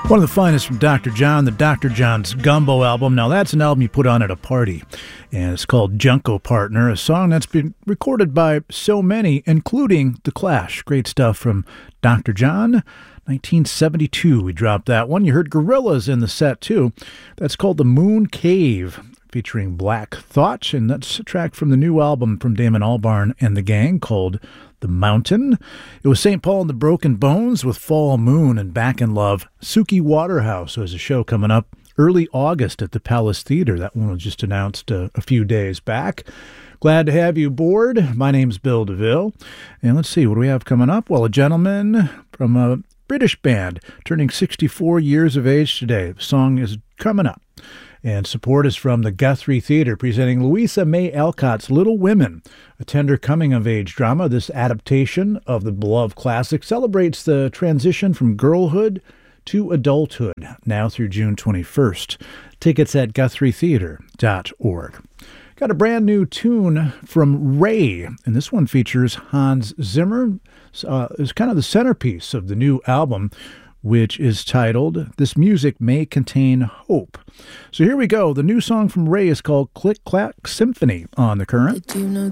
One of the finest from Dr. John, the Dr. John's Gumbo album. Now, that's an album you put on at a party, and it's called Junko Partner, a song that's been recorded by so many, including The Clash. Great stuff from Dr. John, 1972. We dropped that one. You heard Gorillaz in the set, too. That's called The Moon Cave, featuring Black Thought, and that's a track from the new album from Damon Albarn and the gang called The Mountain. It was St. Paul and the Broken Bones with Fall Moon and Back in Love. Suki Waterhouse has a show coming up early August at the Palace Theater. That one was just announced a few days back. Glad to have you aboard. My name's Bill DeVille. And let's see, what do we have coming up? Well, a gentleman from a British band turning 64 years of age today. The song is coming up. And support is from the Guthrie Theater, presenting Louisa May Alcott's Little Women, a tender coming-of-age drama. This adaptation of the beloved classic celebrates the transition from girlhood to adulthood, now through June 21st. Tickets at GuthrieTheater.org. Got a brand new tune from Ray, and this one features Hans Zimmer. It's kind of the centerpiece of the new album, which is titled This Music May Contain Hope. So here we go. The new song from Ray is called Click Clack Symphony on The Current. Did you know